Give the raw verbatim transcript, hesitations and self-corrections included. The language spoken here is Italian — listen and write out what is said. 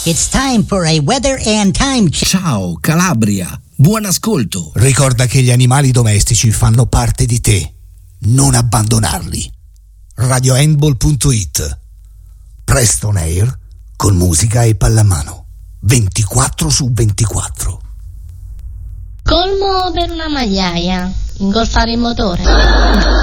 It's time for a weather and time check. Ciao Calabria, buon ascolto. Ricorda che gli animali domestici fanno parte di te. Non abbandonarli. radio handball punto it. Preston Air con musica e pallamano. ventiquattro su ventiquattro. Colmo per una magliaia. Ingolfare il motore.